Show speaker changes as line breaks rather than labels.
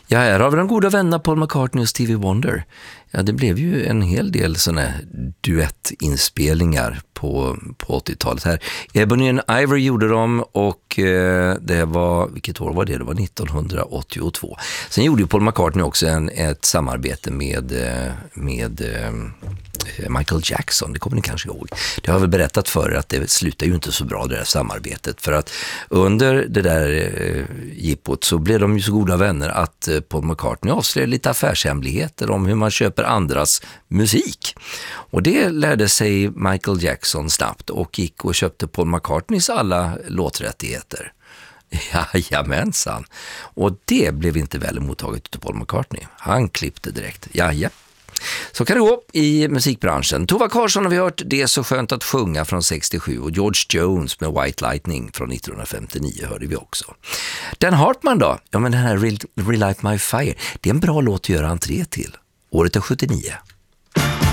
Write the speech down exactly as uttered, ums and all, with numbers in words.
Ja, här har vi de goda vännerna Paul McCartney och Stevie Wonder. Ja, det blev ju en hel del såna duettinspelningar på, på åttiotalet här. Ebony and Ivory gjorde de och eh, det var, vilket år var det? Det var nittonhundraåttiotvå. Sen gjorde ju Paul McCartney också en, ett samarbete med, med eh, Michael Jackson, det kommer ni kanske ihåg. Det har jag väl berättat för er att det slutar ju inte så bra det där samarbetet, för att under det där eh, jippot så blev de ju så goda vänner att eh, Paul McCartney avslöjade lite affärshemligheter om hur man köper andras musik. Och det lärde sig Michael Jackson snabbt och gick och köpte Paul McCartneys alla låträttigheter. Jajamensan. Och det blev inte väl mottaget av Paul McCartney. Han klippte direkt. Jaja. Så kan det gå i musikbranschen. Tova Karlsson har vi hört Det är så skönt att sjunga från sextiosju och George Jones med White Lightning från nittonhundrafemtionio hörde vi också. Dan Hartman då? Ja, men den här Relight My Fire, det är en bra låt att göra entré till. Året är sjuttionio.